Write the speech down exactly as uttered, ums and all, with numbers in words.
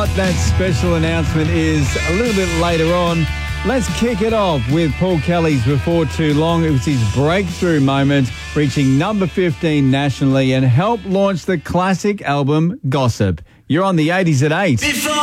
That special announcement is a little bit later on. Let's kick it off with Paul Kelly's Before Too Long. It was his breakthrough moment, reaching number fifteen nationally and helped launch the classic album Gossip. You're on the eighties at eight. Before